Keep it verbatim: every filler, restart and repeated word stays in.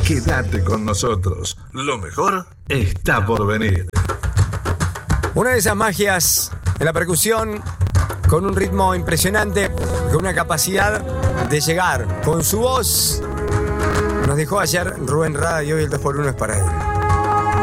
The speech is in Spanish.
Quédate con nosotros. Lo mejor está por venir. Una de esas magias de la percusión, con un ritmo impresionante, con una capacidad de llegar con su voz, nos dejó ayer Rubén Rada y hoy el dos por uno es para él.